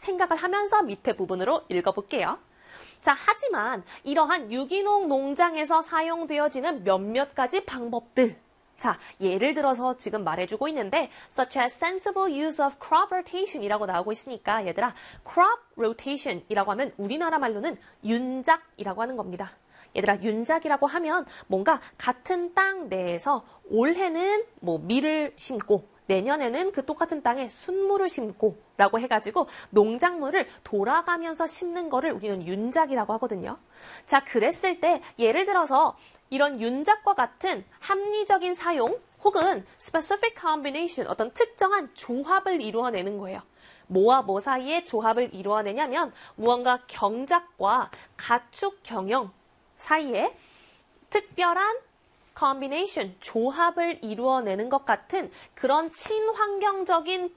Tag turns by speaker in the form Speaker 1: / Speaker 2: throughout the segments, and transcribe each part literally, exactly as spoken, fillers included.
Speaker 1: 생각을 하면서 밑에 부분으로 읽어볼게요. 자, 하지만 이러한 유기농 농장에서 사용되어지는 몇몇 가지 방법들. 자, 예를 들어서 지금 말해주고 있는데 such as sensible use of crop rotation 이라고 나오고 있으니까 얘들아 crop rotation 이라고 하면 우리나라 말로는 윤작이라고 하는 겁니다. 얘들아 윤작이라고 하면 뭔가 같은 땅 내에서 올해는 뭐 밀을 심고 내년에는 그 똑같은 땅에 순무를 심고 라고 해가지고 농작물을 돌아가면서 심는 거를 우리는 윤작이라고 하거든요. 자, 그랬을 때 예를 들어서 이런 윤작과 같은 합리적인 사용 혹은 specific combination 어떤 특정한 조합을 이루어내는 거예요. 뭐와 뭐 사이에 조합을 이루어내냐면 무언가 경작과 가축 경영 사이에 특별한 combination, 조합을 이루어내는 것 같은 그런 친환경적인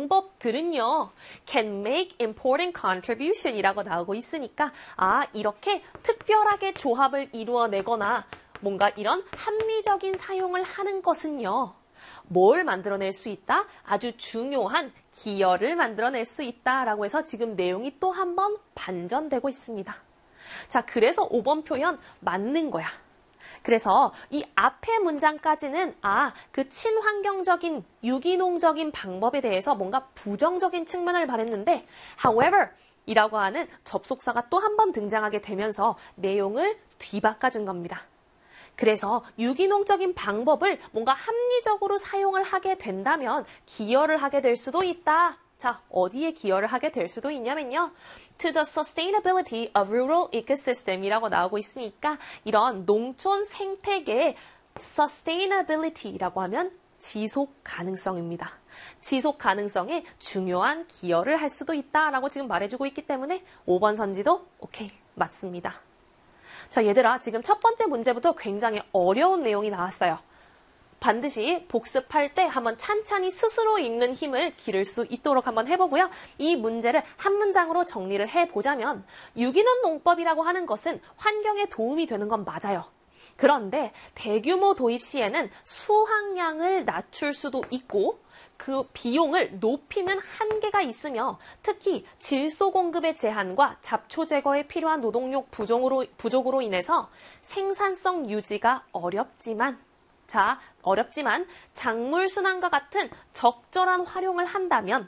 Speaker 1: 방법들은요, can make important contribution 이라고 나오고 있으니까, 아, 이렇게 특별하게 조합을 이루어내거나 뭔가 이런 합리적인 사용을 하는 것은요, 뭘 만들어낼 수 있다? 아주 중요한 기여를 만들어낼 수 있다라고 해서 지금 내용이 또 한 번 반전되고 있습니다. 자, 그래서 오 번 표현 맞는 거야. 그래서 이 앞의 문장까지는 아, 그 친환경적인 유기농적인 방법에 대해서 뭔가 부정적인 측면을 말했는데 however 이라고 하는 접속사가 또 한 번 등장하게 되면서 내용을 뒤바꿔준 겁니다. 그래서 유기농적인 방법을 뭔가 합리적으로 사용을 하게 된다면 기여를 하게 될 수도 있다. 자, 어디에 기여를 하게 될 수도 있냐면요. To the sustainability of rural ecosystem 이라고 나오고 있으니까 이런 농촌 생태계의 sustainability라고 하면 지속 가능성입니다. 지속 가능성에 중요한 기여를 할 수도 있다라고 지금 말해주고 있기 때문에 오 번 선지도 오케이, 맞습니다. 자, 얘들아, 지금 첫 번째 문제부터 굉장히 어려운 내용이 나왔어요. 반드시 복습할 때 한번 찬찬히 스스로 읽는 힘을 기를 수 있도록 한번 해보고요. 이 문제를 한 문장으로 정리를 해보자면 유기농 농법이라고 하는 것은 환경에 도움이 되는 건 맞아요. 그런데 대규모 도입 시에는 수확량을 낮출 수도 있고 그 비용을 높이는 한계가 있으며 특히 질소 공급의 제한과 잡초 제거에 필요한 노동력 부족으로, 부족으로 인해서 생산성 유지가 어렵지만 자, 어렵지만 작물 순환과 같은 적절한 활용을 한다면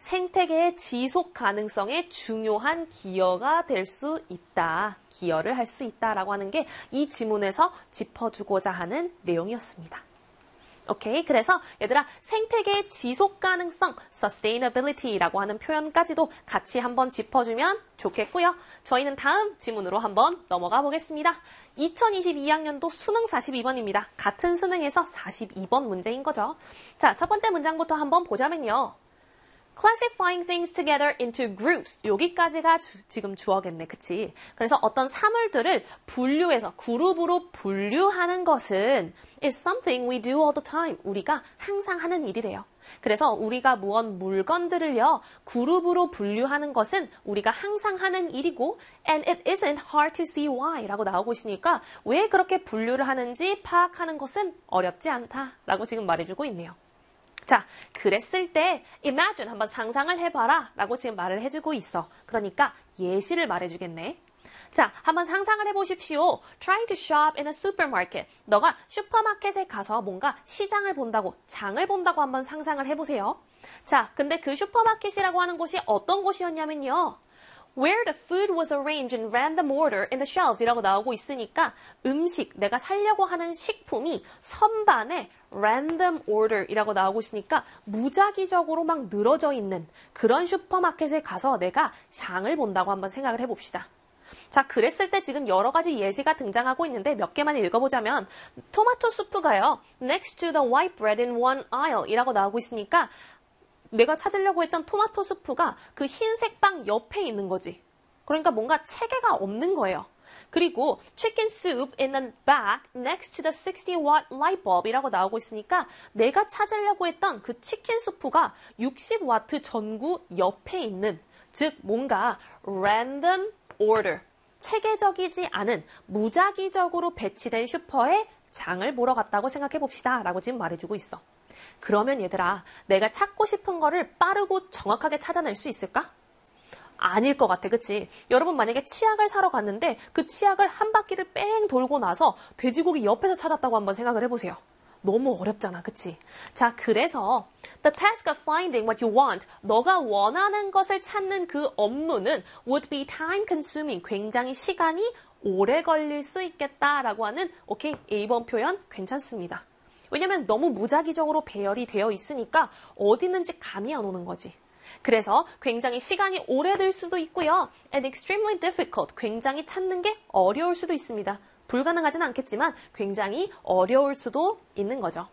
Speaker 1: 생태계의 지속 가능성에 중요한 기여가 될 수 있다. 기여를 할 수 있다라고 하는 게 이 지문에서 짚어주고자 하는 내용이었습니다. 오케이, 그래서 얘들아 생태계의 지속 가능성, sustainability라고 하는 표현까지도 같이 한번 짚어주면 좋겠고요. 저희는 다음 지문으로 한번 넘어가 보겠습니다. 이천이십이 학년도 수능 사십이 번입니다. 같은 수능에서 사십이 번 문제인 거죠. 자, 첫 번째 문장부터 한번 보자면요. Classifying things together into groups. 여기까지가 주, 지금 주어겠네, 그치? 그래서 어떤 사물들을 분류해서 그룹으로 분류하는 것은 is something we do all the time. 우리가 항상 하는 일이래요. 그래서 우리가 무언 물건들을요, 그룹으로 분류하는 것은 우리가 항상 하는 일이고 and it isn't hard to see why 라고 나오고 있으니까 왜 그렇게 분류를 하는지 파악하는 것은 어렵지 않다라고 지금 말해주고 있네요. 자, 그랬을 때 imagine 한번 상상을 해봐라 라고 지금 말을 해주고 있어. 그러니까 예시를 말해주겠네. 자, 한번 상상을 해보십시오. Trying to shop in a supermarket. 너가 슈퍼마켓에 가서 뭔가 시장을 본다고, 장을 본다고 한번 상상을 해보세요. 자, 근데 그 슈퍼마켓이라고 하는 곳이 어떤 곳이었냐면요. Where the food was arranged in random order in the shelves 이라고 나오고 있으니까 음식, 내가 사려고 하는 식품이 선반에 random order 이라고 나오고 있으니까 무작위적으로 막 늘어져 있는 그런 슈퍼마켓에 가서 내가 장을 본다고 한번 생각을 해봅시다. 자, 그랬을 때 지금 여러 가지 예시가 등장하고 있는데 몇 개만 읽어보자면 토마토 수프가요. Next to the white bread in one aisle 이라고 나오고 있으니까 내가 찾으려고 했던 토마토 수프가 그 흰색 빵 옆에 있는 거지. 그러니까 뭔가 체계가 없는 거예요. 그리고 chicken soup in the back next to the sixty watt light bulb 이라고 나오고 있으니까 내가 찾으려고 했던 그 치킨 수프가 육십 와트 전구 옆에 있는, 즉 뭔가 random order, 체계적이지 않은 무작위적으로 배치된 슈퍼에 장을 보러 갔다고 생각해 봅시다 라고 지금 말해주고 있어. 그러면 얘들아, 내가 찾고 싶은 거를 빠르고 정확하게 찾아낼 수 있을까? 아닐 것 같아, 그치? 여러분 만약에 치약을 사러 갔는데 그 치약을 한 바퀴를 뺑 돌고 나서 돼지고기 옆에서 찾았다고 한번 생각을 해보세요. 너무 어렵잖아, 그치? 자, 그래서 the task of finding what you want, 너가 원하는 것을 찾는 그 업무는 would be time consuming, 굉장히 시간이 오래 걸릴 수 있겠다라고 하는 오케이, 에이 번 표현 괜찮습니다. 왜냐면 너무 무작위적으로 배열이 되어 있으니까 어디 있는지 감이 안 오는 거지. 그래서 굉장히 시간이 오래 들 수도 있고요. and extremely difficult, 굉장히 찾는 게 어려울 수도 있습니다. 불가능하진 않겠지만 굉장히 어려울 수도 있는 거죠.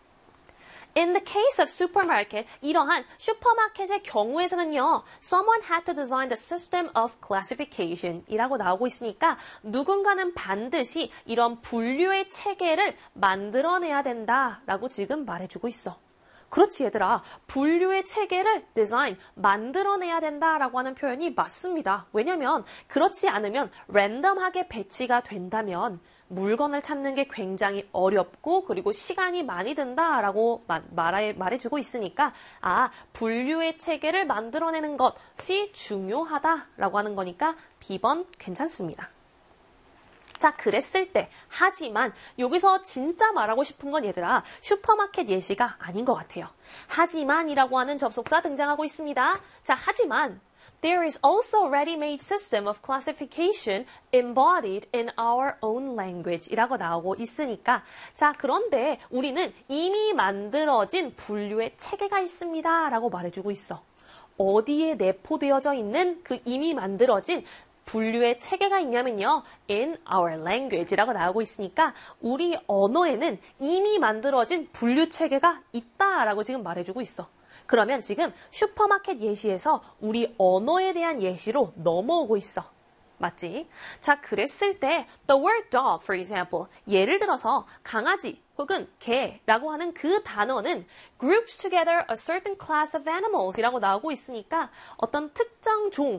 Speaker 1: In the case of supermarket, 이러한 슈퍼마켓의 경우에서는요, someone had to design the system of classification 이라고 나오고 있으니까 누군가는 반드시 이런 분류의 체계를 만들어내야 된다라고 지금 말해주고 있어. 그렇지 얘들아, 분류의 체계를 디자인, 만들어내야 된다라고 하는 표현이 맞습니다. 왜냐면 그렇지 않으면 랜덤하게 배치가 된다면 물건을 찾는 게 굉장히 어렵고 그리고 시간이 많이 든다라고 말해, 말해주고 있으니까 아, 분류의 체계를 만들어내는 것이 중요하다라고 하는 거니까 비 번 괜찮습니다. 자, 그랬을 때 하지만 여기서 진짜 말하고 싶은 건 얘들아 슈퍼마켓 예시가 아닌 것 같아요. 하지만이라고 하는 접속사 등장하고 있습니다. 자, 하지만 There is also a ready-made system of classification embodied in our own language 이라고 나오고 있으니까 자, 그런데 우리는 이미 만들어진 분류의 체계가 있습니다 라고 말해주고 있어. 어디에 내포되어져 있는 그 이미 만들어진 분류의 체계가 있냐면요. in our language라고 나오고 있으니까 우리 언어에는 이미 만들어진 분류 체계가 있다라고 지금 말해주고 있어. 그러면 지금 슈퍼마켓 예시에서 우리 언어에 대한 예시로 넘어오고 있어. 맞지? 자, 그랬을 때 the word dog, for example, 예를 들어서 강아지 혹은 개라고 하는 그 단어는 groups together a certain class of animals 이라고 나오고 있으니까 어떤 특정 종의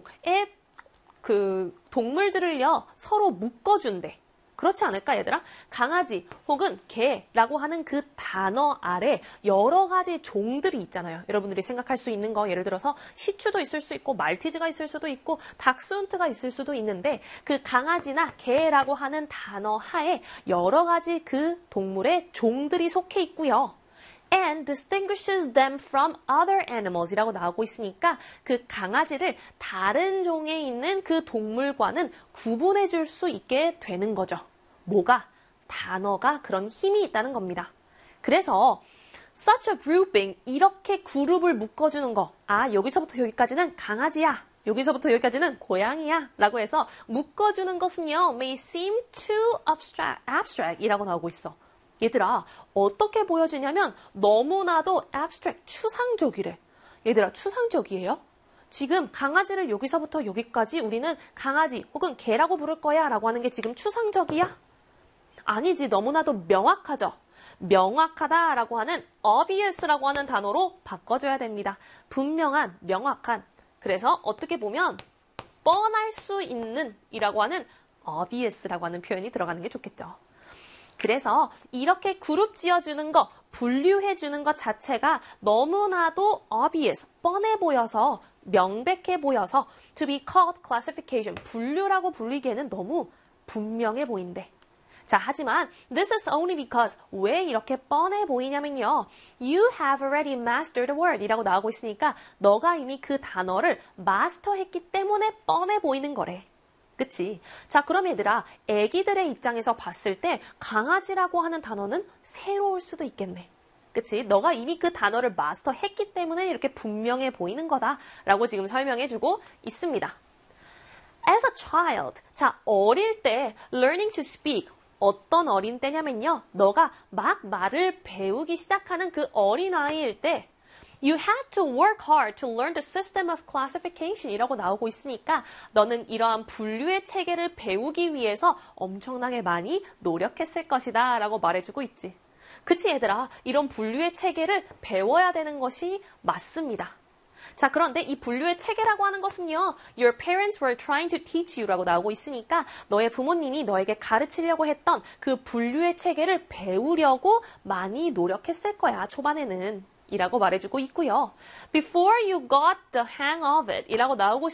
Speaker 1: 그 동물들을요 서로 묶어준대. 그렇지 않을까 얘들아? 강아지 혹은 개라고 하는 그 단어 아래 여러 가지 종들이 있잖아요. 여러분들이 생각할 수 있는 거 예를 들어서 시추도 있을 수 있고 말티즈가 있을 수도 있고 닥스훈트가 있을 수도 있는데 그 강아지나 개라고 하는 단어 하에 여러 가지 그 동물의 종들이 속해 있고요. and distinguishes them from other animals 이라고 나오고 있으니까 그 강아지를 다른 종에 있는 그 동물과는 구분해 줄 수 있게 되는 거죠. 뭐가? 단어가 그런 힘이 있다는 겁니다. 그래서 such a grouping, 이렇게 그룹을 묶어주는 거. 아, 여기서부터 여기까지는 강아지야. 여기서부터 여기까지는 고양이야. 라고 해서 묶어주는 것은요, may seem too abstract, abstract 이라고 나오고 있어. 얘들아, 어떻게 보여지냐면 너무나도 abstract, 추상적이래. 얘들아, 추상적이에요? 지금 강아지를 여기서부터 여기까지 우리는 강아지 혹은 개라고 부를 거야 라고 하는 게 지금 추상적이야? 아니지, 너무나도 명확하죠. 명확하다라고 하는 obvious라고 하는 단어로 바꿔줘야 됩니다. 분명한, 명확한. 그래서 어떻게 보면 뻔할 수 있는 이라고 하는 obvious라고 하는 표현이 들어가는 게 좋겠죠. 그래서 이렇게 그룹 지어주는 거, 분류해주는 것 자체가 너무나도 obvious, 뻔해 보여서, 명백해 보여서 to be called classification, 분류라고 불리기에는 너무 분명해 보인대. 자, 하지만 this is only because 왜 이렇게 뻔해 보이냐면요. You have already mastered the word 이라고 나오고 있으니까 너가 이미 그 단어를 마스터했기 때문에 뻔해 보이는 거래. 그치? 자, 그럼 얘들아, 애기들의 입장에서 봤을 때 강아지라고 하는 단어는 새로울 수도 있겠네. 그치? 너가 이미 그 단어를 마스터했기 때문에 이렇게 분명해 보이는 거다라고 지금 설명해주고 있습니다. As a child, 자, 어릴 때 learning to speak, 어떤 어린 때냐면요. 너가 막 말을 배우기 시작하는 그 어린아이일 때 You had to work hard to learn the system of classification 이라고 나오고 있으니까 너는 이러한 분류의 체계를 배우기 위해서 엄청나게 많이 노력했을 것이다 라고 말해주고 있지. 그치 얘들아, 이런 분류의 체계를 배워야 되는 것이 맞습니다. 자, 그런데 이 분류의 체계라고 하는 것은요. Your parents were trying to teach you 라고 나오고 있으니까 너의 부모님이 너에게 가르치려고 했던 그 분류의 체계를 배우려고 많이 노력했을 거야, 초반에는. 이라고 말해주고 있고요. Before you got the hang of it 이라고 나오고